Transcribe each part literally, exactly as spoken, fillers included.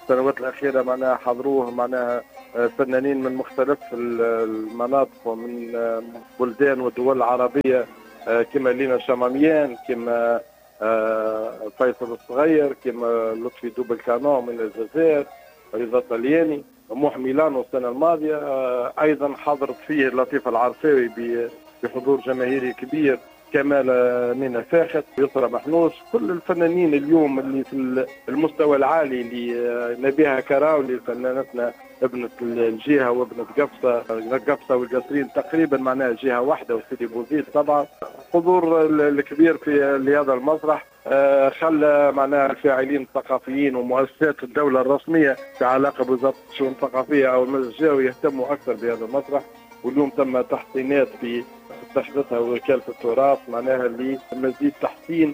السنوات الأخيرة معناها حضروه معناها فنانين من مختلف المناطق ومن بلدان والدول العربية، كما لينا شماميان، كما فيصل الصغير، كما لطفي دوبل كانون من الجزائر، رضا طلياني، موح ميلانو السنة الماضية. أيضا حضرت فيه لطيف العرفاوي بحضور جماهيري كبير، كمال مينا فاخت، يسرى محنوش، كل الفنانين اليوم اللي في المستوى العالي اللي نبيها كراولي فنانتنا ابنة الجهة وابنة قفصة قفصة والقصرين تقريبا معناها جهة واحدة، وسيدي بوزيد طبعا. حضور الكبير في لهذا المسرح خلى معناها الفاعلين الثقافيين ومؤسسات الدولة الرسمية في علاقة بوزارة الشؤون الثقافية أو المجلس الجهوي يهتموا أكثر بهذا المسرح. واليوم تم تحسينات في تحدثها وكالة التراث معناها لمزيد تحسين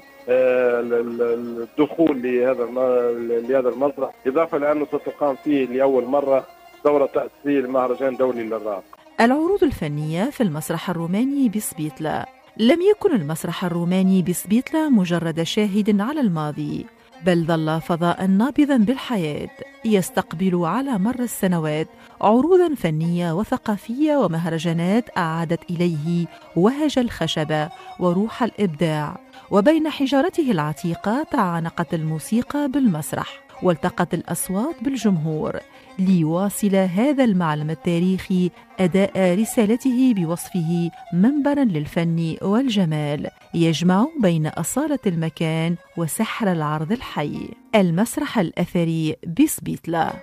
الدخول لهذا لهذا المسرح، إضافة لأنه ستقام فيه لأول مرة دورة تأسيسية لمهرجان دولي للراب. العروض الفنية في المسرح الروماني بسبيتلا. لم يكن المسرح الروماني بسبيتلا مجرد شاهد على الماضي، بل ظل فضاء نابضا بالحياة يستقبل على مر السنوات عروضا فنية وثقافية ومهرجانات أعادت إليه وهج الخشبة وروح الإبداع. وبين حجارته العتيقة تعانقت الموسيقى بالمسرح والتقت الأصوات بالجمهور ليواصل هذا المعلم التاريخي أداء رسالته بوصفه منبرا للفن والجمال يجمع بين أصالة المكان وسحر العرض الحي. المسرح الأثري بسبيتلا.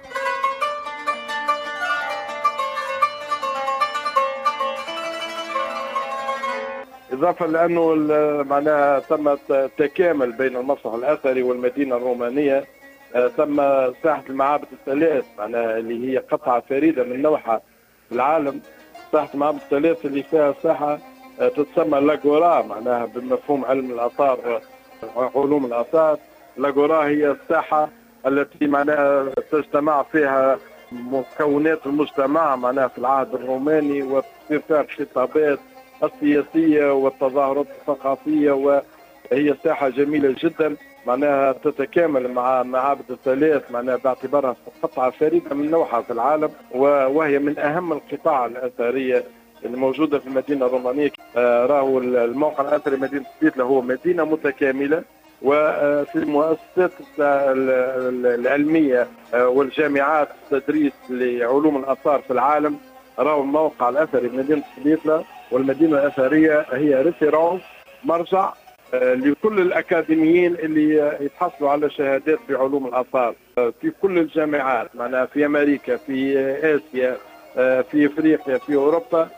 إضافة لأنه معناها تم تكامل بين المسرح الأثري والمدينة الرومانية، تم ساحة المعابد الثلاث معناها اللي هي قطعة فريدة من نوعها في العالم. ساحة المعابد الثلاث اللي فيها ساحة تتسمى لاغورا معناها بمفهوم علم الآثار علوم الآثار. لاغورا هي الساحة التي معناها تجتمع فيها مكونات المجتمع معناها في العهد الروماني، وتصير فيها الخطابات السياسية والتظاهرات الثقافية، وهي ساحة جميلة جدا معناها تتكامل مع معابد الثلاث معناها باعتبارها قطعة فريدة من نوعها في العالم، وهي من أهم القطاع الأثرية الموجودة في المدينة الرومانية. راهو الموقع الأثري مدينة سبيتلا هو مدينة متكاملة، وفي المؤسسات العلمية والجامعات تدريس لعلوم الآثار في العالم. راهو الموقع الأثري مدينة سبيتلا والمدينة الأثرية هي ريفيرونس مرجع لكل الأكاديميين اللي يتحصلوا على شهادات في علوم الآثار في كل الجامعات معناها في أمريكا، في آسيا، في أفريقيا، في أوروبا.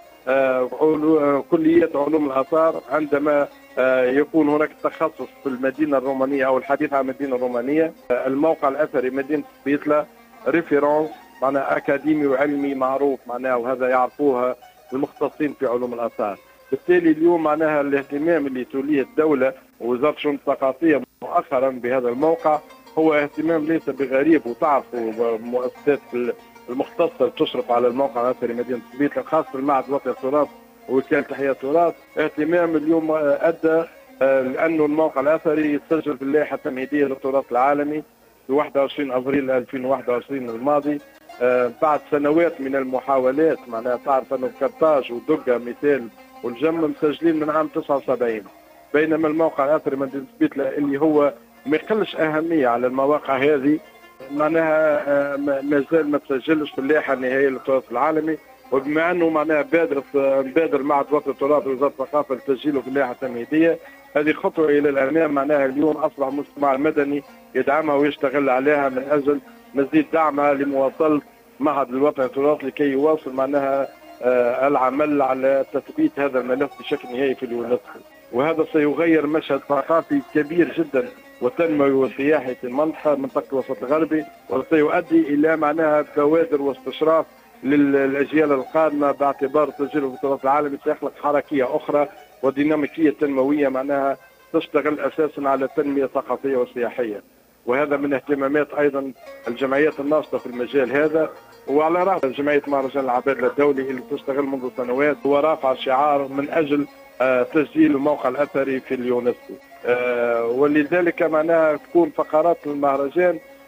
كلية علوم الآثار عندما يكون هناك تخصص في المدينة الرومانية أو الحديث عن المدينة الرومانية، الموقع الأثري مدينة سبيتلا ريفيرونس معناها أكاديمي وعلمي معروف معناها، وهذا يعرفوها المختصين في علوم الآثار. بالتالي اليوم معناها الاهتمام اللي توليه الدولة ووزارة الشؤون الثقافية مؤخرا بهذا الموقع هو اهتمام ليس بغريب، وتعرفوا مؤسسات المختصة تشرف على الموقع الأثري مدينة سبيتلا خاصة المعهد الوطني للتراث ووكالة تحية التراث. اهتمام اليوم أدى لأنه الموقع الأثري يتسجل في اللائحة التمهيدية للتراث العالمي في واحد وعشرين أبريل ألفين وواحد وعشرين الماضي، بعد سنوات من المحاولات معناها. تعرف أنه كرتاج ودقة مثال والجم مسجلين من عام تسعة وسبعين، بينما الموقع الأثري مدينة سبيتلا اللي هو ما يقلش أهمية على المواقع هذه معناها ما زال ما تسجلش في اللائحة النهائية للتراث العالمي. وبما أنه معناها بادر بادر معهد الوطني للتراث ووزارة الثقافة لتسجيله في اللائحة التمهيدية، هذه خطوة إلى الأمام معناها. اليوم أصبح المجتمع المدني يدعمها ويشتغل عليها من أجل مزيد دعمها لمواصلة معهد الوطني للتراث لكي يواصل معناها العمل على تثبيت هذا الملف بشكل نهائي في اليونسكو. وهذا سيغير مشهد ثقافي كبير جدا وتنموي وسياحي في المنطقة منطقة الوسط الغربي، وسيؤدي إلى معناها بوادر واستشراف للأجيال القادمة، باعتبار تسجيله في التراث العالمي سيخلق حركية أخرى وديناميكية تنموية معناها تشتغل أساسا على التنمية الثقافية والسياحية. وهذا من اهتمامات أيضا الجمعيات الناشطة في المجال هذا، وعلى رأس جمعية مهرجان العبادلة الدولي اللي تشتغل منذ سنوات ورافع شعار من أجل تسجيل الموقع الأثري في اليونسكو. ولذلك معناها تكون فقرات المهرجان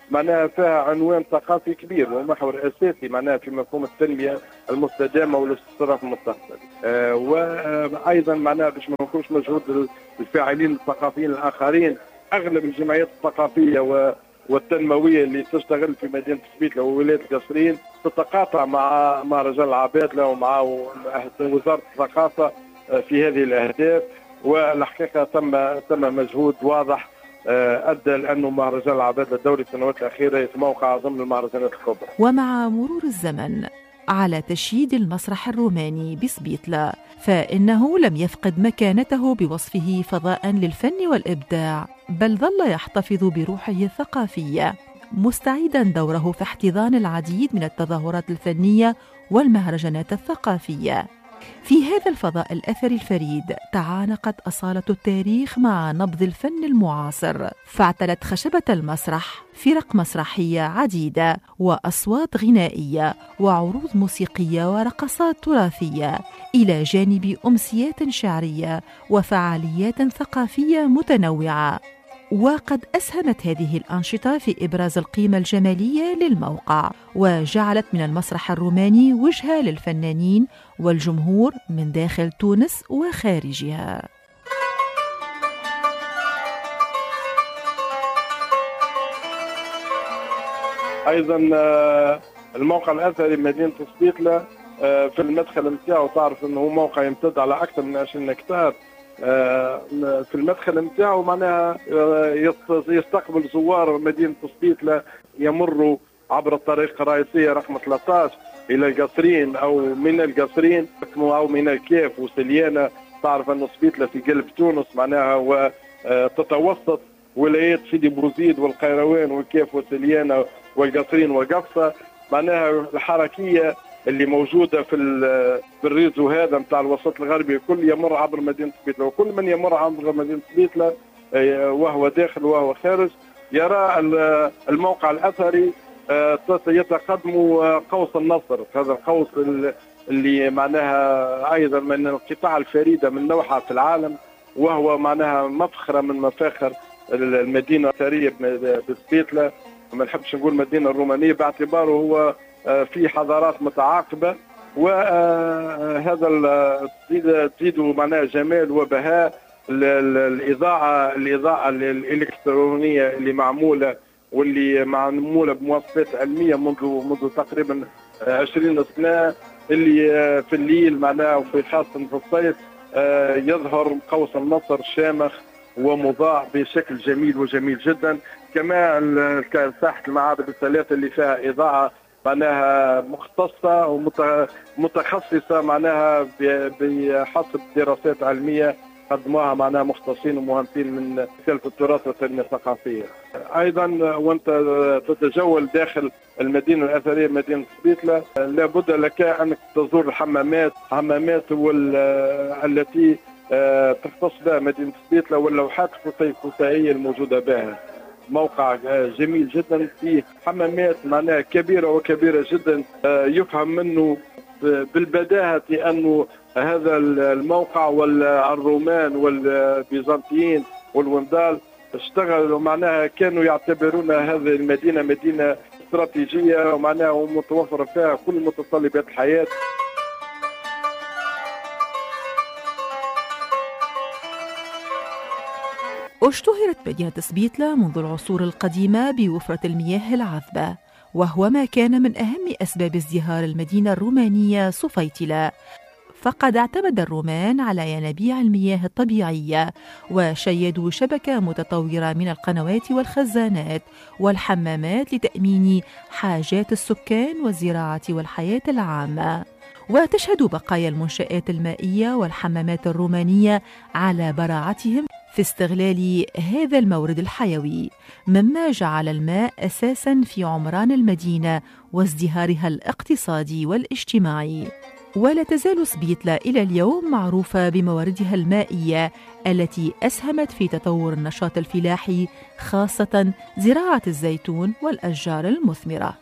معناها فيها عنوان ثقافي كبير ومحور اساسي معناها في مفهوم التنميه المستدامه والاستقرار في المستقبل. آه وايضا معناها باش ما نكونش مجهود الفاعلين الثقافيين الاخرين، اغلب الجمعيات الثقافيه والتنمويه اللي تشتغل في مدينه سبيتله وولايه القصرين تتقاطع مع مهرجان العبادله ومع وزاره الثقافه في هذه الاهداف، والحقيقه تم تم مجهود واضح ادى لانه مهرجان العبادله الدولي السنوات الاخيره يتموقع ضمن المهرجانات الكبرى. ومع مرور الزمن على تشييد المسرح الروماني بسبيتلة، فإنه لم يفقد مكانته بوصفه فضاء للفن والإبداع، بل ظل يحتفظ بروحه الثقافية، مستعيدا دوره في احتضان العديد من التظاهرات الفنية والمهرجانات الثقافية. في هذا الفضاء الأثري الفريد تعانقت أصالة التاريخ مع نبض الفن المعاصر، فاعتلت خشبة المسرح فرق مسرحية عديدة وأصوات غنائية وعروض موسيقية ورقصات تراثية، إلى جانب أمسيات شعرية وفعاليات ثقافية متنوعة. وقد أسهمت هذه الأنشطة في إبراز القيمة الجمالية للموقع، وجعلت من المسرح الروماني وجهة للفنانين والجمهور من داخل تونس وخارجها. أيضا الموقع الأثري مدينة سبيتلة في المدخل نتاعو تعرف أنه موقع يمتد على أكثر من عشرين هكتار. في المدخل نتاعو معناها يستقبل زوار مدينة سبيتلة يمروا عبر الطريق الرئيسية رقم ثلاثة عشر إلى القصرين أو من القصرين أو من الكيف وسليانة. تعرف أن سبيتلة في قلب تونس معناها وتتوسط ولايات سيدي بوزيد والقيروان والكيف وسليانة والقصرين وقفصة. معناها الحركية اللي موجوده في في الريزو هذا نتاع الوسط الغربي الكل يمر عبر مدينه سبيتله، وكل من يمر عبر مدينه سبيتله وهو داخل وهو خارج يرى الموقع الاثري يتقدم قوس النصر. هذا القوس اللي معناها ايضا من القطاع الفريده من نوعها في العالم، وهو معناها مفخره من مفاخر المدينه الاثريه بسبيتله. ما نحبش نقول المدينه الرومانيه باعتباره هو في حضارات متعاقبه، وهذا تزيد معناها جمال وبهاء الاضاءه الاضاءه الالكترونيه اللي معموله واللي معموله بمواصفات علميه منذ منذ تقريبا عشرين سنه، اللي في الليل معناها وفي خاصه في الصيف يظهر قوس النصر شامخ ومضاء بشكل جميل وجميل جدا. كما ساحه المعابد الثلاثه اللي فيها اضاءه معناها مختصة ومتخصصة معناها بحسب دراسات علمية قدموها معناها مختصين ومهندسين من وكالة التراث والتنمية الثقافية. أيضا وأنت تتجول داخل المدينة الأثرية مدينة سبيتلة لابد لك أنك تزور الحمامات حمامات التي تختص بها مدينة سبيتلة واللوحات الفسيفسائية الموجودة بها. موقع جميل جدا فيه حمامات معناها كبيرة وكبيرة جدا، يفهم منه بالبداهة أنه هذا الموقع والرومان والبيزنطيين والوندال اشتغلوا معناها كانوا يعتبرون هذه المدينة مدينة استراتيجية ومعناها متوفرة فيها كل متطلبات الحياة. اشتهرت مدينة سبيتلة منذ العصور القديمة بوفرة المياه العذبة، وهو ما كان من أهم أسباب ازدهار المدينة الرومانية صفيتلة، فقد اعتمد الرومان على ينابيع المياه الطبيعية وشيدوا شبكة متطورة من القنوات والخزانات والحمامات لتأمين حاجات السكان والزراعة والحياة العامة. وتشهد بقايا المنشآت المائية والحمامات الرومانية على براعتهم في استغلال هذا المورد الحيوي، مما جعل الماء أساساً في عمران المدينة وازدهارها الاقتصادي والاجتماعي. ولا تزال سبيتلة إلى اليوم معروفة بمواردها المائية التي أسهمت في تطور النشاط الفلاحي، خاصة زراعة الزيتون والأشجار المثمرة.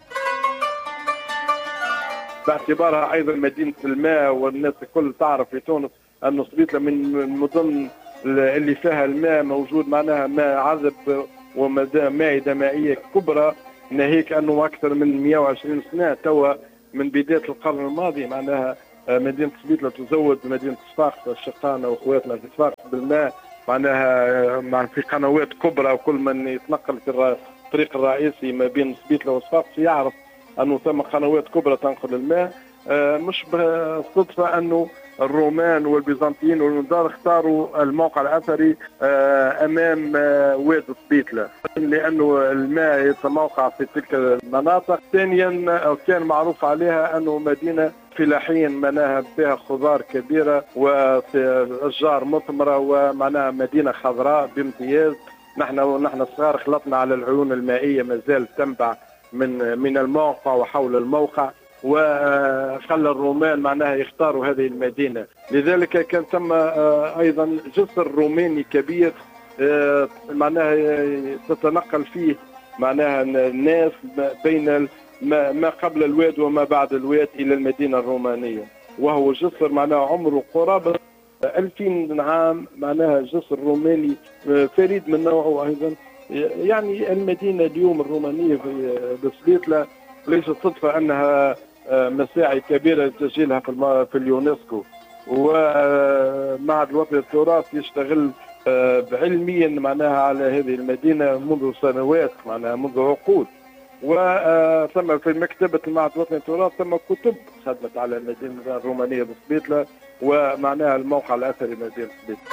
باعتبارها أيضا مدينة الماء، والناس الكل تعرف في تونس أن سبيتلة من المدن اللي فيها الماء موجود معناها ماء عذب ومائدة مائية كبرى. ناهيك أنه أكثر من مئة وعشرين سنة توا من بداية القرن الماضي معناها مدينة سبيطلة تزود مدينة صفاقس الشقانة وأخواتنا في صفاقس بالماء معناها مع في قنوات كبرى، وكل من يتنقل في الطريق الرئيسي ما بين سبيطلة وصفاقس يعرف أنه ثم قنوات كبرى تنقل الماء. مش بالصدفة أنه الرومان والبيزنطيين والمدار اختاروا الموقع الأثري أمام واد سبيطلة لأنه الماء يتموقع في تلك المناطق. ثانيا كان معروف عليها أنه مدينة فلاحين معناها فيها خضار كبيرة وأشجار مثمرة ومعناها مدينة خضراء بامتياز. نحن ونحن صغار خلطنا على العيون المائية ما زالت تنبع من من الموقع وحول الموقع، وخلى الرومان معناها يختاروا هذه المدينة. لذلك كان ثم أيضا جسر روماني كبير معناها تتنقل فيه معناها الناس بين ما قبل الواد وما بعد الواد إلى المدينة الرومانية، وهو جسر معناها عمره قرابة ألفين عام، معناها جسر روماني فريد من نوعه أيضا. يعني المدينة اليوم الرومانية في بسبيطلة ليست صدفة أنها مساعي كبيرة لتسجيلها في في اليونسكو، ومعهد الوطني للتراث يشتغل علميا معناها على هذه المدينة منذ سنوات معناها منذ عقود. وثم في مكتبة المعهد الوطني للتراث ثم كتب خدمت على المدينة الرومانية بسبيطلة ومعناها الموقع الأثري مدينة سبيطلة.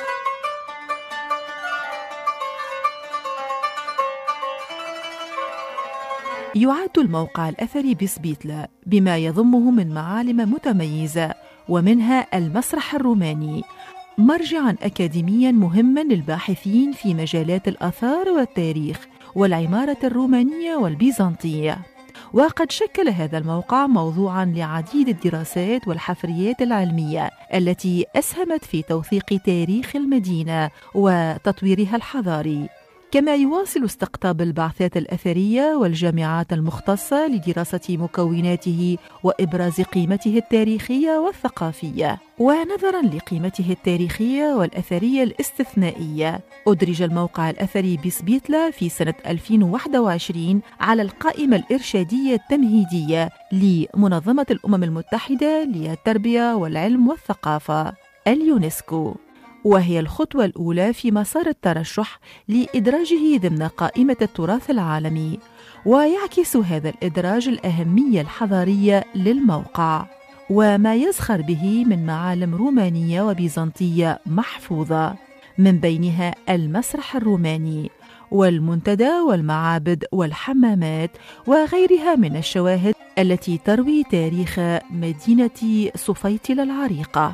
يعد الموقع الأثري بسبيطلة بما يضمه من معالم متميزة، ومنها المسرح الروماني، مرجعاً أكاديمياً مهماً للباحثين في مجالات الآثار والتاريخ والعمارة الرومانية والبيزنطية. وقد شكل هذا الموقع موضوعاً لعديد الدراسات والحفريات العلمية التي أسهمت في توثيق تاريخ المدينة وتطويرها الحضاري، كما يواصل استقطاب البعثات الأثرية والجامعات المختصة لدراسة مكوناته وإبراز قيمته التاريخية والثقافية. ونظراً لقيمته التاريخية والأثرية الاستثنائية، أدرج الموقع الأثري بسبيطلة في سنة ألفين وواحد وعشرين على القائمة الإرشادية التمهيدية لمنظمة الأمم المتحدة للتربية والعلم والثقافة اليونسكو، وهي الخطوة الأولى في مسار الترشح لإدراجه ضمن قائمة التراث العالمي. ويعكس هذا الإدراج الأهمية الحضارية للموقع وما يزخر به من معالم رومانية وبيزنطية محفوظة، من بينها المسرح الروماني والمنتدى والمعابد والحمامات وغيرها من الشواهد التي تروي تاريخ مدينة صفيطلة العريقة.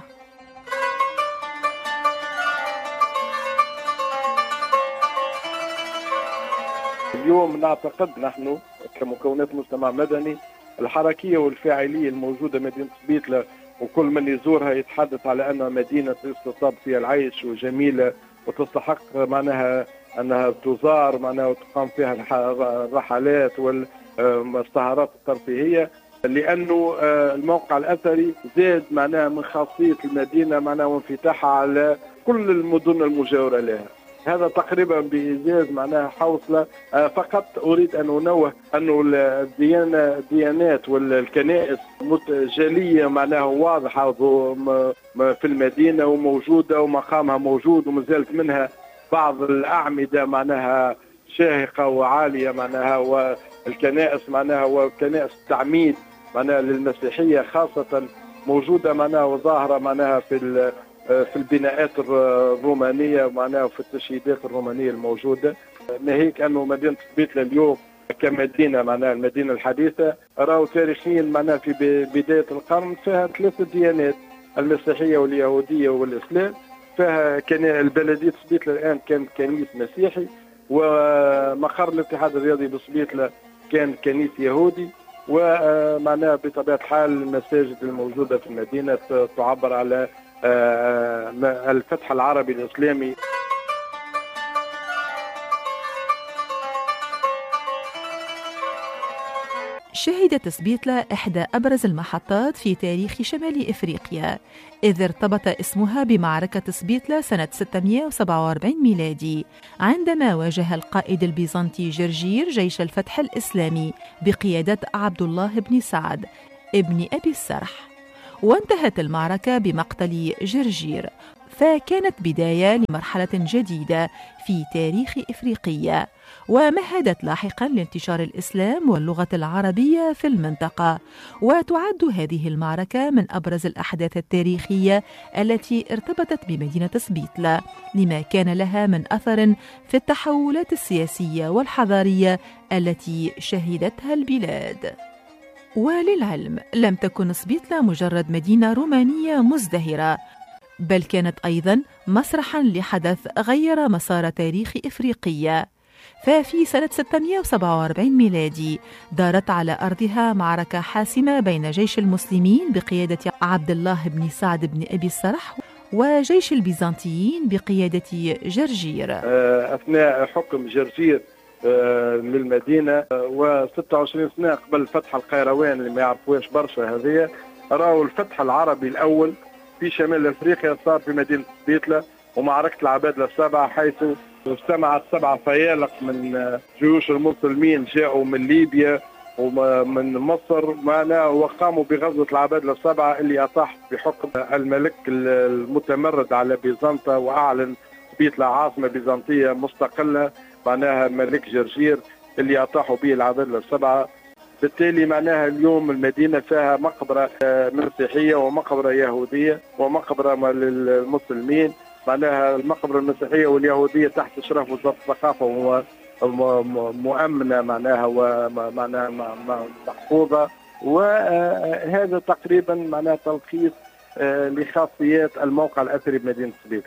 اليوم نعتقد نحن كمكونات مجتمع مدني الحركية والفاعلية الموجودة مدينة سبيطلة، وكل من يزورها يتحدث على أنها مدينة يستطاب فيها العيش وجميلة وتستحق معناها أنها تزار معناها وتقام فيها الرحلات والسهرات الترفيهية، لأنه الموقع الأثري زاد معناها من خاصية المدينة معناها وانفتاحها على كل المدن المجاورة لها. هذا تقريبا بإيجاز معناها حوصلة. فقط أريد أن أنوه أنه الديانة الديانات والكنائس جالية معناها واضحة في المدينة وموجودة ومقامها موجود، ومازالت منها بعض الأعمدة معناها شاهقة وعالية معناها، والكنائس معناها وكنائس التعميد معناها للمسيحية خاصة موجودة معناها وظاهرة معناها في في البناءات الرومانية معناها وفي التشييدات الرومانية الموجودة. ناهيك أنه مدينة سبيطلة اليوم كمدينة معناها المدينة الحديثة راهو تاريخيا معناها في بداية القرن فيها ثلاثة ديانات، المسيحية واليهودية والإسلام. فيها كان البلدية سبيطلة الآن كان كنيس مسيحي، ومقر الاتحاد الرياضي بسبيطلة كان كنيس يهودي، ومعناها بطبيعة الحال المساجد الموجودة في المدينة تعبر على الفتح العربي الإسلامي. شهدت سبيتلا إحدى أبرز المحطات في تاريخ شمال إفريقيا، إذ ارتبط اسمها بمعركة سبيتلا سنة ستمائة وسبعة وأربعين ميلادي، عندما واجه القائد البيزنطي جرجير جيش الفتح الإسلامي بقيادة عبد الله بن سعد ابن أبي السرح. وانتهت المعركة بمقتل جرجير، فكانت بداية لمرحلة جديدة في تاريخ إفريقيا، ومهدت لاحقاً لانتشار الإسلام واللغة العربية في المنطقة. وتعد هذه المعركة من أبرز الأحداث التاريخية التي ارتبطت بمدينة سبيتلا، لما كان لها من أثر في التحولات السياسية والحضارية التي شهدتها البلاد. وللعلم لم تكن سبيتلا مجرد مدينة رومانية مزدهرة، بل كانت أيضاً مسرحاً لحدث غير مسار تاريخ إفريقيا. ففي سنة ستمائة وسبعة وأربعين ميلادي دارت على أرضها معركة حاسمة بين جيش المسلمين بقيادة عبد الله بن سعد بن أبي السرح وجيش البيزنطيين بقيادة جرجير. أثناء حكم جرجير للمدينة وستة وعشرين سنة قبل فتح القيروان اللي ما يعرفوش برشا، هذه راهو الفتح العربي الأول في شمال أفريقيا صار في مدينة سبيتلا، ومعركة العبادلة السبعة، حيث اجتمعت سبع فيالق من جيوش المسلمين جاءوا من ليبيا ومن مصر معنا، وقاموا بغزوة العبادلة السبعة اللي أطاح بحكم الملك المتمرد على بيزنطة، وأعلن سبيتلا عاصمة بيزنطية مستقلة معناها ملك جرجير اللي أطاحوا به العبادلة السبعة. بالتالي معناها اليوم المدينة فيها مقبرة مسيحية ومقبرة يهودية ومقبرة للمسلمين، معناها المقبرة المسيحية واليهودية تحت إشراف وزارة الثقافة ومؤمنة معناها ومعناها محفوظة. وهذا تقريبا معناها تلخيص لخاصيات الموقع الأثري بمدينة سبيتلا.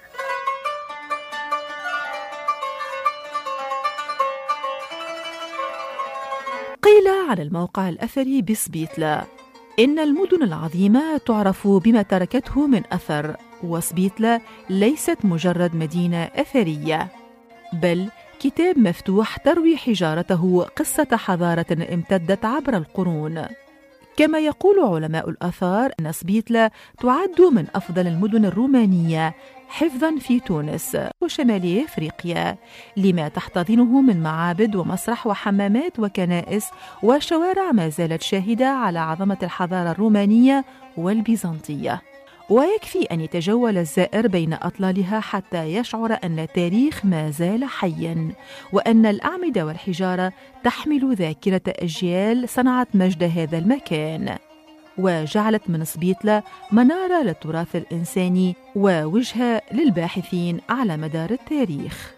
قيل عن الموقع الأثري بسبيتلا إن المدن العظيمة تعرف بما تركته من أثر، وسبيتلا ليست مجرد مدينة أثرية، بل كتاب مفتوح تروي حجارته قصة حضارة امتدت عبر القرون. كما يقول علماء الآثار أن سبيتلا تعد من أفضل المدن الرومانية حفظاً في تونس وشمال أفريقيا، لما تحتضنه من معابد ومسرح وحمامات وكنائس وشوارع ما زالت شاهدة على عظمة الحضارة الرومانية والبيزنطية. ويكفي أن يتجول الزائر بين أطلالها حتى يشعر أن التاريخ ما زال حياً، وأن الأعمدة والحجارة تحمل ذاكرة أجيال صنعت مجد هذا المكان، وجعلت من سبيتلا منارة للتراث الإنساني ووجهة للباحثين على مدار التاريخ.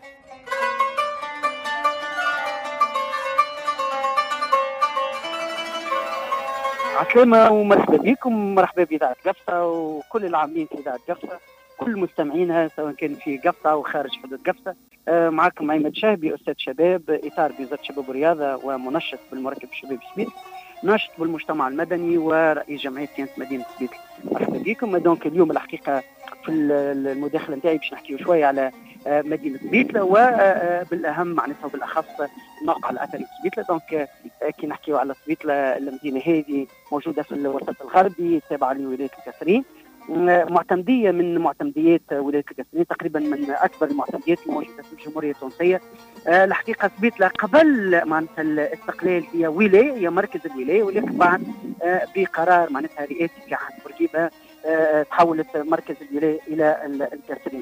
عسلامة ومرحبا بكم، مرحبا بإذاعة قفصة وكل العاملين في إذاعة قفصة، كل مستمعينها سواء كان في قفصة أو خارج حدود قفصة. آه معكم عماد شهبي، أستاذ شباب إطار بوزارة الشباب والرياضة ومنشط بالمركب الشباب سبيتلا، ناشط بالمجتمع المدني ورئيس جمعية صيانة مدينة سبيتلا. مرحبا بكم. دونك اليوم الحقيقة في المداخلة نتاعي باش نحكيو شوية على مدينة سبيتلا وبالأهم معناتها وبالأخص الموقع الأثري في سبيتلا. دونك كي نحكيو على سبيتلا، المدينة هذه موجودة في الوسط الغربي تابعة لولاية الكسرين، معتمدية من معتمديات ولاية الكسرين، تقريبا من أكبر المعتمديات الموجودة في الجمهورية التونسية. الحقيقة سبيتلا قبل معناتها الاستقلال هي ولاية، هي مركز الولاية، ولكن بعد بقرار معناتها رئاسي في عهد بورقيبة تحولت مركز الولاية إلى الكسرين.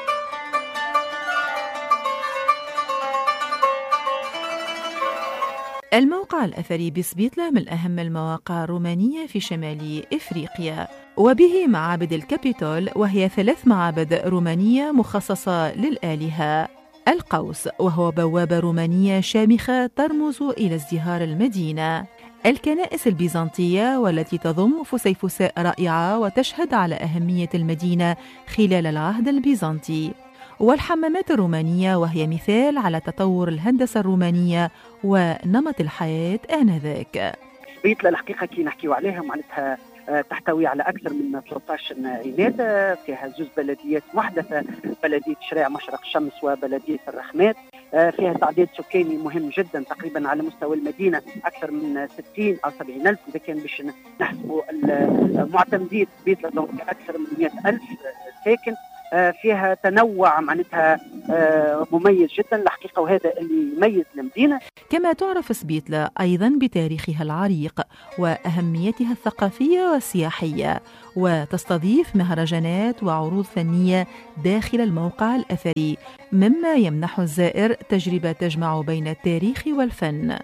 الموقع الأثري بسبيتلا من أهم المواقع الرومانية في شمال إفريقيا، وبه معابد الكابيتول، وهي ثلاث معابد رومانية مخصصة للآلهة. القوس، وهو بوابة رومانية شامخة ترمز إلى ازدهار المدينة. الكنائس البيزنطية، والتي تضم فسيفساء رائعة وتشهد على أهمية المدينة خلال العهد البيزنطي. والحمامات الرومانية، وهي مثال على تطور الهندسة الرومانية ونمط الحياة آنذاك. سبيتلا الحقيقة كي نحكيو عليها معناتها تحتوي على أكثر من ثلاثة عشر عناد، فيها زوج بلديات محدثة، بلدية شريع مشرق الشمس وبلدية الرحمات. فيها تعداد سكاني مهم جدا، تقريبا على مستوى المدينة أكثر من ستين أو سبعين ألف إذا كان باش نحسبوا المعتمدين بيتلا، دونك أكثر من مئة ألف ساكن. فيها تنوع معناتها مميز جدا الحقيقة، وهذا اللي يميز المدينة. كما تعرف سبيتلا أيضا بتاريخها العريق وأهميتها الثقافية والسياحية، وتستضيف مهرجانات وعروض فنية داخل الموقع الأثري، مما يمنح الزائر تجربة تجمع بين التاريخ والفن.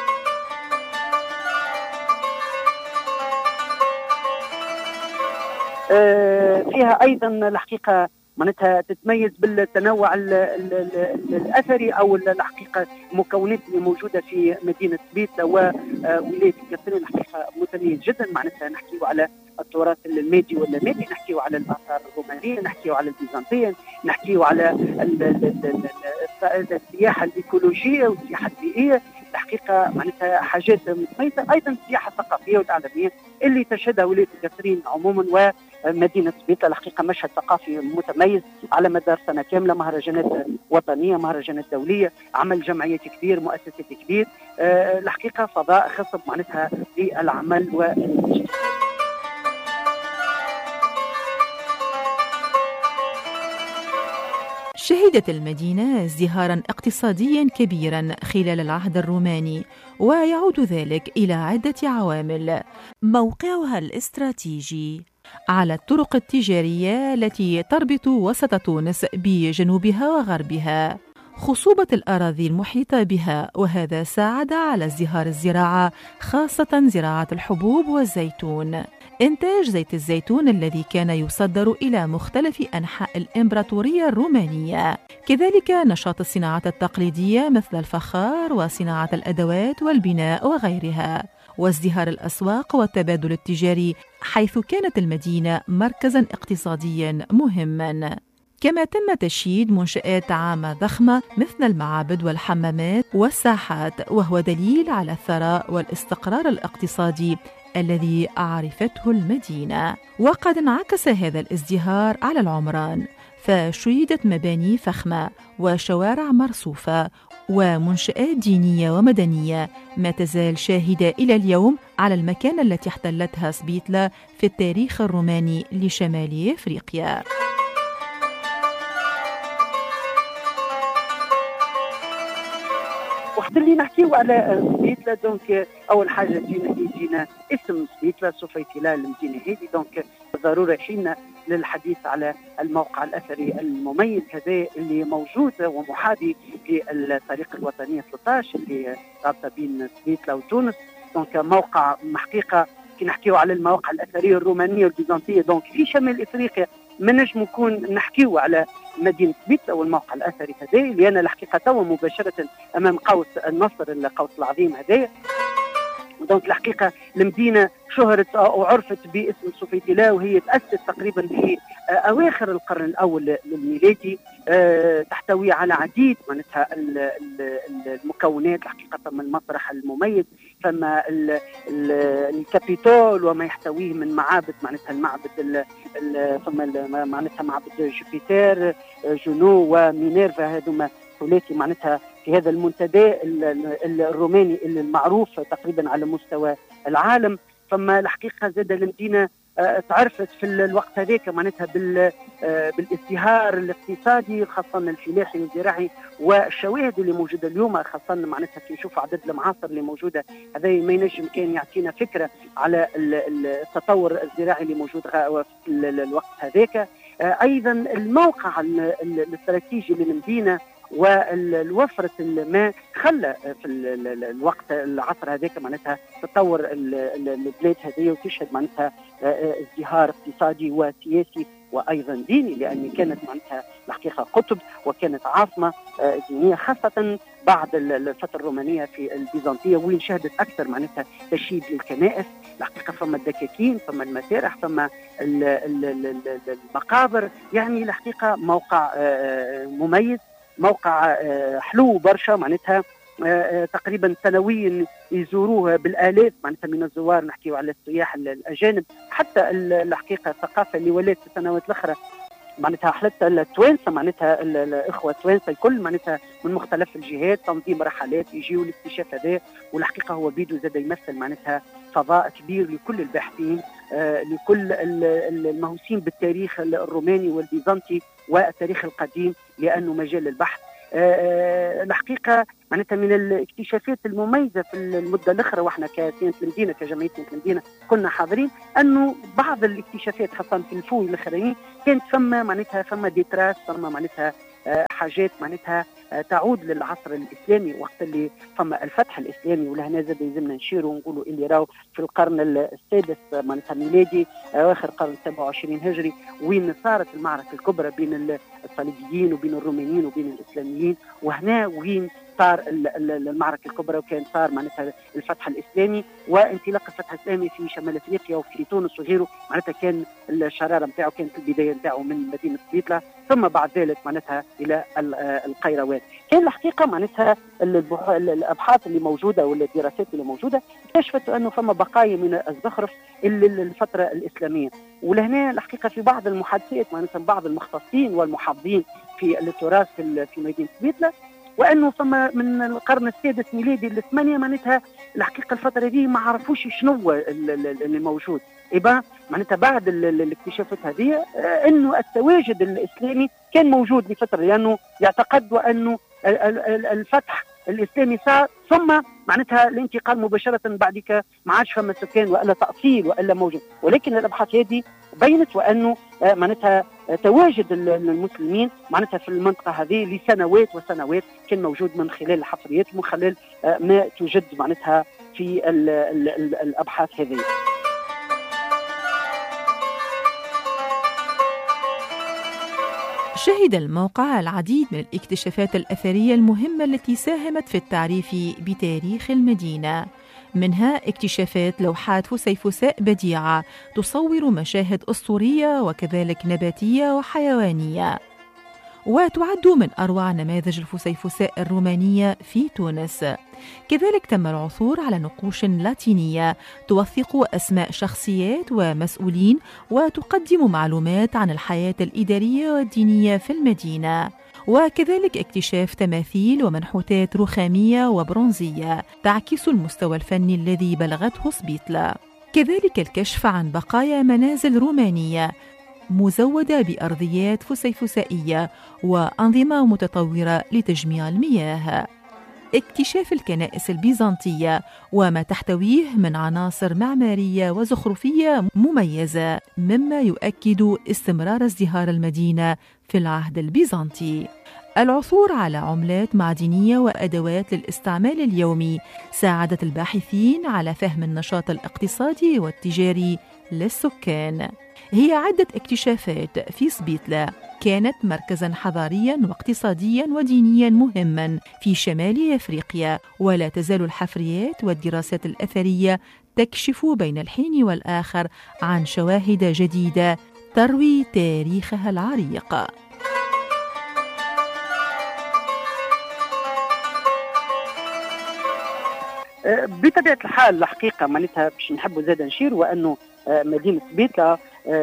فيها أيضا الحقيقة معناتها تتميز بالتنوع ال ال ال الأثري أو الحقيقة المكونات اللي موجودة في مدينة بيتلا وولاية القصرين، الحقيقة متميز جدا. معناتها نحكيو على التراث المادي واللامادي، نحكيو على الآثار الرومانية، نحكيو على البيزنطية، نحكيو على ال ال ال السياحة الإيكولوجية والسياحة البيئية، الحقيقة معناتها حاجات متميزة. أيضا السياحة الثقافية والإعلامية اللي تشهدها ولاية القصرين عموما ومدينة بيتلا، الحقيقة مشهد ثقافي متميز على مدار سنة كاملة، مهرجانات وطنية، مهرجانات دولية، عمل جمعيات كبير، مؤسسات كبير، أه الحقيقة فضاء خصب معناتها للعمل والنشاط. شهدت المدينة ازدهاراً اقتصادياً كبيراً خلال العهد الروماني، ويعود ذلك إلى عدة عوامل. موقعها الاستراتيجي على الطرق التجارية التي تربط وسط تونس بجنوبها وغربها، خصوبة الأراضي المحيطة بها، وهذا ساعد على ازدهار الزراعة، خاصة زراعة الحبوب والزيتون، إنتاج زيت الزيتون الذي كان يصدر إلى مختلف أنحاء الإمبراطورية الرومانية، كذلك نشاط الصناعات التقليدية مثل الفخار وصناعة الأدوات والبناء وغيرها، وازدهار الأسواق والتبادل التجاري، حيث كانت المدينة مركزاً اقتصادياً مهماً. كما تم تشييد منشآت عامة ضخمة مثل المعابد والحمامات والساحات، وهو دليل على الثراء والاستقرار الاقتصادي الذي عرفته المدينة. وقد انعكس هذا الازدهار على العمران، فشيدت مباني فخمة وشوارع مرصوفة ومنشآت دينية ومدنية، ما تزال شاهدة إلى اليوم على المكانة التي احتلتها سبيتلا في التاريخ الروماني لشمال أفريقيا. وقت اللي نحكيو على سبيتلا، دونك اول حاجه جينا يجينا اسم سبيتلا سوفيتلا المدينه هذه، دونك ضروري حين للحديث على الموقع الاثري المميز هذا اللي موجود ومحاذي للطريق الوطنيه ثلاثة عشر اللي رابطه بين سبيتلا وتونس. دونك موقع حقيقه كي نحكيو على المواقع الاثريه الرومانيه والبيزنطيه دونك في شمال افريقيا، ما نجم نكون نحكيو على مدينة بيتلا والموقع الأثري هذا، لأن الحقيقة توا مباشرة أمام قوس النصر القوس العظيم هذا. دونك الحقيقة المدينة شهرت أو عرفت باسم سوفيتلا، وهي تأسست تقريبا في أواخر القرن الأول الميلادي، تحتوي على عديد معناتها المكونات، الحقيقة ثم المسرح المميز، ثم الكابيتول وما يحتويه من معابد، معناتها المعبد ثم معناتها معبد جوبيتر جونو ومينيرفا، هذوما ثلاثي معناتها في هذا المنتدى الروماني المعروف تقريبا على مستوى العالم. ثم الحقيقة زاد المدينة تعرفت في الوقت هذاك معناتها بالازدهار الاقتصادي، خاصة الفلاحي والزراعي، والشواهد اللي موجودة اليوم خاصة معناتها كي نشوف عدد المعاصر اللي موجودة هذا ما ينجم كان يعطينا فكرة على التطور الزراعي اللي موجود في الوقت هذاك. أيضا الموقع الاستراتيجي للمدينة والوفرة الماء خلى في الوقت العصر هذاك معناتها تطور البلاد هذه وتشهد معناتها ازدهار اقتصادي وسياسي وايضا ديني، لان كانت معناتها الحقيقه قطب وكانت عاصمه دينيه، خاصه بعد الفتره الرومانيه في البيزنطيه وين شهدت اكثر معناتها تشييد للكنائس، الحقيقه ثم الدكاكين ثم المسارح ثم المقابر، يعني الحقيقه موقع مميز، موقع حلو برشا معناتها تقريبا سنويا يزوروه بالالاف معناتها من الزوار، نحكيو على السياح الاجانب. حتى الحقيقه الثقافه اللي ولات في السنوات الاخرى معناتها حلت التوانسه، معناتها الاخوه التوانسه الكل معناتها من مختلف الجهات تنظيم رحلات يجيوا الاكتشاف هذا. والحقيقه هو بيدو زاد يمثل معناتها فضاء كبير لكل الباحثين، آه لكل المهووسين بالتاريخ الروماني والبيزنطي والتاريخ القديم، لانه مجال البحث آه الحقيقه معناتها من الاكتشافات المميزه في المده الاخرى. واحنا كسينة المدينه كجمعيه سينة المدينه كنا حاضرين انه بعض الاكتشافات خاصه في الفوي الاخرين كانت فما معناتها فما ديتراس، فما معناتها حاجات معناتها تعود للعصر الاسلامي وقت اللي فما الفتح الاسلامي. ولهنا زاد يلزمنا نشيروا ونقولوا اللي راهو في القرن السادس معناتها ميلادي اواخر القرن السابع والعشرين هجري، وين صارت المعركه الكبرى بين الصليبيين وبين الرومانيين وبين الاسلاميين. وهنا وين صار المعركه الكبرى وكان صار معناتها الفتح الاسلامي وانطلاق الفتح الاسلامي في شمال افريقيا وفي تونس وغيره. معناتها كان الشراره نتاعو كانت البدايه نتاعو من مدينه سبيطله، ثم بعد ذلك معناتها الى القيروان. كان الحقيقه معناتها الابحاث اللي موجوده والدراسات اللي موجوده اكتشفت انه فما بقايا من الزخرف للفتره الاسلاميه. ولهنا الحقيقه في بعض المحادثات معناتها بعض المختصين والمحافظين في التراث في مدينه سبيطله، وانه فما من القرن السادس ميلادي للثمانيه معناتها الحقيقه الفتره دي ما عرفوش شنو هو اللي موجود. إبا معناتها بعد الاكتشافات هذه انه التواجد الاسلامي كان موجود لفتره، لانه يعتقد انه الفتح الاسلامي صار ثم معناتها الانتقال مباشره بعدك ما عادش فما سكان والا تاصيل والا موجود. ولكن الابحاث هذه بينت وانه معناتها تواجد المسلمين معناتها في المنطقه هذه لسنوات وسنوات كان موجود من خلال الحفريات ومن خلال ما توجد معناتها في ال ال ال الابحاث هذه. شهد الموقع العديد من الاكتشافات الأثرية المهمة التي ساهمت في التعريف بتاريخ المدينة، منها اكتشافات لوحات فسيفساء بديعة تصور مشاهد أسطورية وكذلك نباتية وحيوانية، وتعد من أروع نماذج الفسيفساء الرومانية في تونس. كذلك تم العثور على نقوش لاتينية توثق أسماء شخصيات ومسؤولين وتقدم معلومات عن الحياة الإدارية والدينية في المدينة، وكذلك اكتشاف تماثيل ومنحوتات رخامية وبرونزية تعكس المستوى الفني الذي بلغته سبيطلة. كذلك الكشف عن بقايا منازل رومانية مزودة بأرضيات فسيفسائية وأنظمة متطورة لتجميع المياه، اكتشاف الكنائس البيزنطية وما تحتويه من عناصر معمارية وزخرفية مميزة، مما يؤكد استمرار ازدهار المدينة في العهد البيزنطي. العثور على عملات معدنية وأدوات للاستعمال اليومي ساعدت الباحثين على فهم النشاط الاقتصادي والتجاري للسكان. هي عدة اكتشافات في سبيطلة كانت مركزاً حضارياً واقتصادياً ودينياً مهماً في شمال أفريقيا، ولا تزال الحفريات والدراسات الأثرية تكشف بين الحين والآخر عن شواهد جديدة تروي تاريخها العريق. بطبيعة الحال الحقيقة معناتها باش نحبوا زاد نشير وأنه مدينة سبيطلة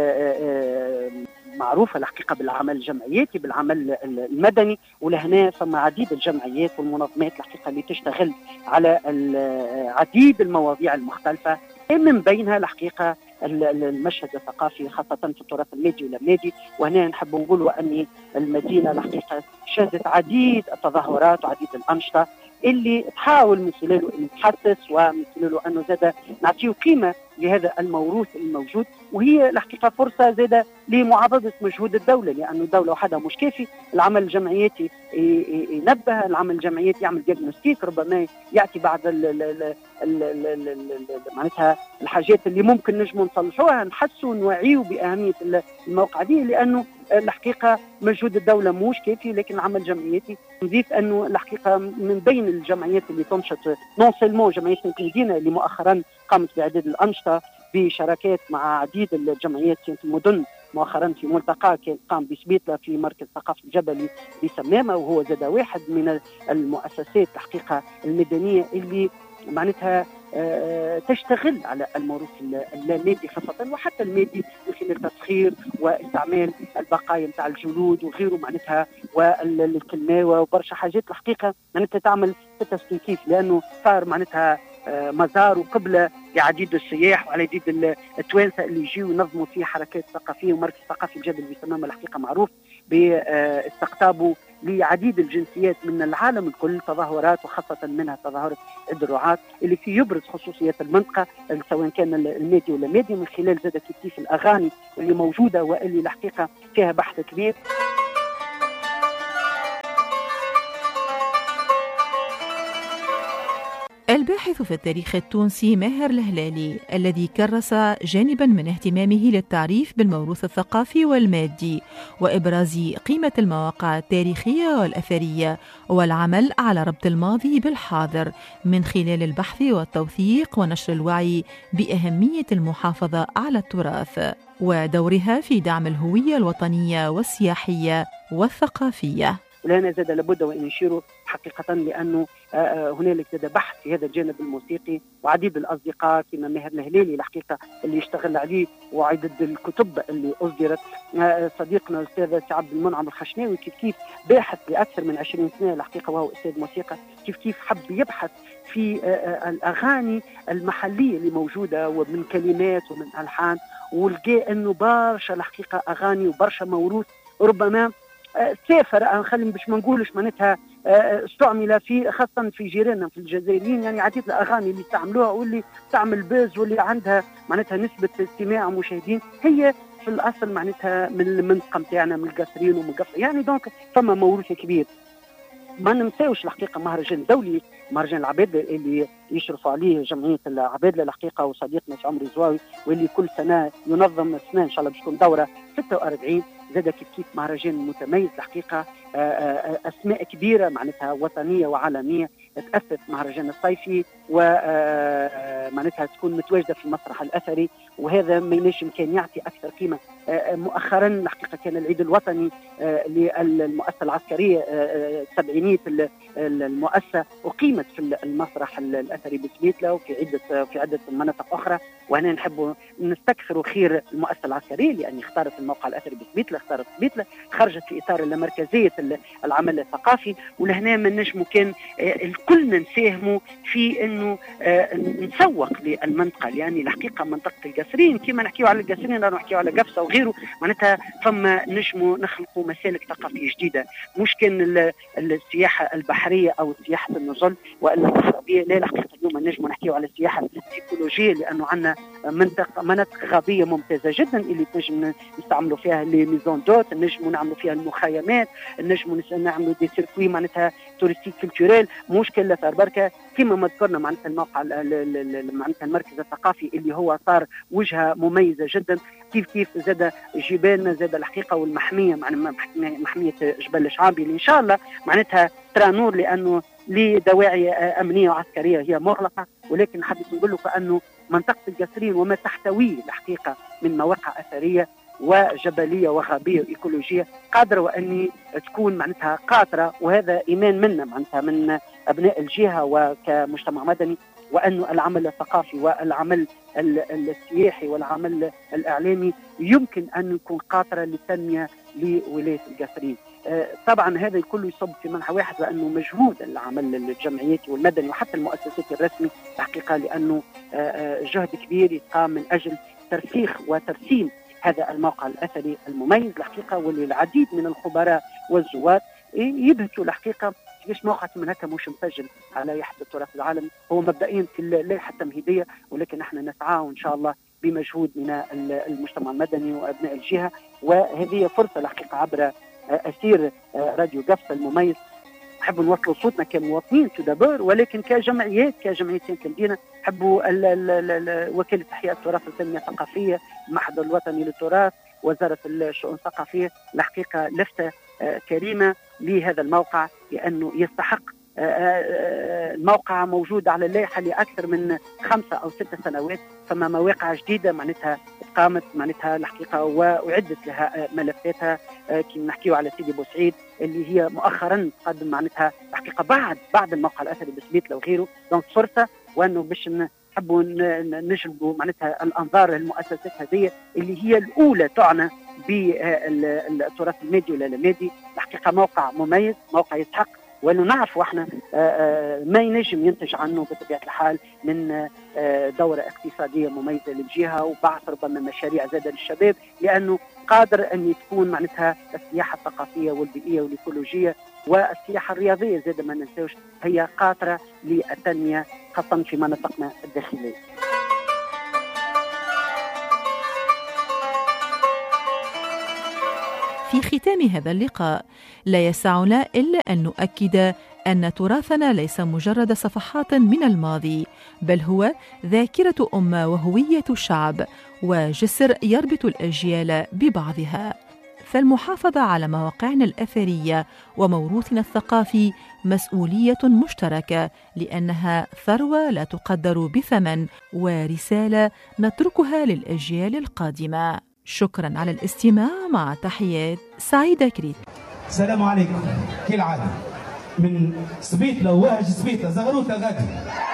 معروفة الحقيقة بالعمل الجمعياتي بالعمل المدني، ولهنا فما عديد الجمعيات والمنظمات الحقيقة اللي تشتغل على عديد المواضيع المختلفة، من بينها الحقيقة المشهد الثقافي خاصة في التراث المادي واللامادي. وهنا نحب نقول أن المدينة الحقيقة شهدت عديد التظاهرات وعديد الأنشطة اللي تحاول من خلاله أن تحسس ومن خلاله أنه زاد نعطيه قيمة لهذا الموروث الموجود، وهي الحقيقة فرصة زادة لمعاضدة مجهود الدولة، لأن الدولة وحدها مش كافي. العمل الجمعياتي ينبه، العمل الجمعياتي يعمل ديagnostic، ربما يأتي بعض معناتها الحاجات اللي ممكن نجموا نصلحوها، نحسوا نوعيوا بأهمية الموقع دي، لأنه الحقيقة مجهود الدولة مش كافي، لكن العمل الجمعياتي. نضيف أنه الحقيقة من بين الجمعيات اللي تنشط نون سيلمون جمعية سينة المدينة اللي مؤخرا قامت بعدد الأنشطة بشراكات مع عديد الجمعيات في المدن مؤخرا في ملتقى كان قام بسبيطلة في مركز ثقافة الجبلي بسمامة، وهو زاد واحد من المؤسسات الحقيقة المدنية اللي معناتها تشتغل على الموروث اللامادي خاصة، وحتى المادي من خلال تسخير واستعمال البقايا نتاع الجلود وغيره معناتها والكلماوة وبرشا حاجات الحقيقة معناتها تعمل تستنكيف، لأنه صار معناتها مزار وقبلة لعديد السياح وعلى عديد التوانسة اللي يجيوا ينظموا فيه حركات ثقافية. ومركز ثقافي الجبل بسمامة الحقيقة معروف باستقطابه لعديد الجنسيات من العالم الكل، تظاهرات وخاصة منها تظاهرة الدروعات اللي فيه يبرز خصوصيات المنطقة سواء كان المادي ولا مادي، من خلال زاد كيف الأغاني اللي موجودة واللي الحقيقة فيها بحث كبير. الباحث في التاريخ التونسي ماهر الهلالي الذي كرس جانبا من اهتمامه للتعريف بالموروث الثقافي والمادي وإبراز قيمة المواقع التاريخية والأثرية والعمل على ربط الماضي بالحاضر من خلال البحث والتوثيق ونشر الوعي بأهمية المحافظة على التراث ودورها في دعم الهوية الوطنية والسياحية والثقافية. ولهنا زاد لابد وأن نشير حقيقة لأنه هنالك زاد بحث في هذا الجانب الموسيقي، وعديد الأصدقاء كما ماهر الهلالي الحقيقة اللي يشتغل عليه وعدد الكتب اللي أصدرت، صديقنا الأستاذ عبد المنعم الخشناوي كيف كيف باحث لأكثر من عشرين سنة الحقيقة وهو أستاذ موسيقى، كيف كيف حب يبحث في الأغاني المحلية اللي موجودة ومن كلمات ومن ألحان، ولقى أنه برشا الحقيقة أغاني وبرشا موروث ربما سافر خلينا باش ما نقولش معناتها استعمل في خاصة في جيراننا في الجزائريين، يعني عديد الأغاني اللي تعملوها واللي تعمل بوز واللي عندها معناتها نسبة استماع ومشاهدين هي في الأصل معناتها من المنطقة نتاعنا من القصرين ومن قصر، يعني دونك فما موروث كبير. ما ننساوش الحقيقة مهرجان دولي مهرجان العبادلة اللي يشرف عليه جمعية العبادلة الحقيقة وصديقنا في عمري زواوي، واللي كل سنة ينظم سنة إن شاء الله باش تكون دورة ستة وأربعين. زاد كيف كيف مهرجان متميز الحقيقة، أسماء كبيرة معناتها وطنية وعالمية تأسس مهرجان الصيفي ومعناتها تكون متواجدة في المسرح الأثري، وهذا ما ينجم كان يعطي أكثر قيمة. مؤخرا الحقيقة كان العيد الوطني للمؤسسة العسكرية السبعينية المؤسسة أقيمت في المسرح الأثري بسبيطلة وفي عدة في عدة مناطق أخرى، وهنا نحب نستكثر خير المؤسسة العسكرية لأن اختارت الموقع الأثري بسبيطلة، اختارت سبيطلة، خرجت في إطار مركزية العمل الثقافي. ولهنا من نجمو كان الكل نساهموا في أنه نسوق للمنطقة، يعني الحقيقة منطقة القصرين كما نحكيو على القصرين لا نحكيو على قفصة وغيره، معناتها فما نجمو نخلقوا مسالك ثقافية جديدة، مش كان السياحة البحرية أو سياحة النزل وإلا الغابية، لا الحقيقة اليوم نجمو نحكيو على السياحة الإيكولوجية لأنه عندنا منطقة مناطق غابية ممتازة جدا اللي نجم نستعملوا فيها لي ميزون دوت، نجمو نعملوا فيها المخيمات، نجمو نعملوا دي سيركوي معناتها توريستيك كولتوريل، مشكل لا صار بركة كما ما ذكرنا معناتها الموقع معناتها المركز الثقافي اللي هو صار وجهة مميزة جدا. كيف كيف زاد جبالنا زاد الحقيقة والمحمية مع محمية جبل الشعابي اللي إن شاء الله معناتها ترى نور لأنه لدواعي أمنية وعسكرية هي مغلقة، ولكن حبيت نقول لكم أنه منطقة القصرين وما تحتويه الحقيقة من مواقع أثرية وجبلية وغابية وإيكولوجية قادرة وأني تكون معناتها قاطرة، وهذا إيمان منا معناتها من أبناء الجهة وكمجتمع مدني، وأنه العمل الثقافي والعمل السياحي والعمل الإعلامي يمكن أن يكون قاطرة للتنمية لولاية القصرين. طبعا هذا الكل يصب في منحى واحد، وأنه مجهود العمل الجمعياتي والمدني وحتى المؤسسات الرسمي حقيقة، لأنه جهد كبير يقام من أجل ترسيخ وترسيم هذا الموقع الأثري المميز الحقيقة، واللي العديد من الخبراء والزوار يبهتوا الحقيقة كيفاش موقع من هكا مش مسجل على لائحة التراث العالمي. هو مبدئيا في اللائحة التمهيدية، ولكن احنا نسعى وإن شاء الله بمجهود من المجتمع المدني وأبناء الجهة، وهذه فرصة الحقيقة عبر أسير راديو قفصة المميز نحب نوصلوا صوتنا كمواطنين تدبر، ولكن كجمعيات كجمعيتين كمدينة نحبوا وكالة إحياء التراث والتنمية الثقافية، المعهد الوطني للتراث، وزارة الشؤون الثقافية الحقيقة لفتة كريمة لهذا الموقع لأنه يستحق. الموقع موجود على اللائحة لأكثر من خمسة أو ستة سنوات، فما مواقع جديدة معناتها قامت معناتها الحقيقة وأعدت لها ملفاتها كي نحكيو على سيدي بوسعيد اللي هي مؤخرا تقدم معناتها الحقيقة بعد بعد الموقع الأثري بسبيتلة وغيره. دونك فرصة وأنه باش نحبوا نجلبوا معناتها الأنظار للمؤسسات هذه اللي هي الأولى تعنى بالتراث المادي ولا المادي. الحقيقة موقع مميز، موقع يستحق، وانه نعرفوا احنا ما ينجم ينتج عنه بطبيعه الحال من دوره اقتصاديه مميزه للجهه وبعث ربما مشاريع زاده للشباب، لانه قادر ان تكون معناتها السياحه الثقافيه والبيئيه والايكولوجيه والسياحه الرياضيه زاده ما ننساوش هي قاطره للتنميه خاصه في مناطقنا الداخليه. في ختام هذا اللقاء لا يسعنا إلا أن نؤكد أن تراثنا ليس مجرد صفحات من الماضي، بل هو ذاكرة أمة وهوية شعب وجسر يربط الأجيال ببعضها. فالمحافظة على مواقعنا الأثرية وموروثنا الثقافي مسؤولية مشتركة، لأنها ثروة لا تقدر بثمن ورسالة نتركها للأجيال القادمة. شكرا على الاستماع، مع تحيات سعيدة كريت. السلام عليكم. كالعادة من سبيتلة وواهج سبيتلة زغروتة غادي.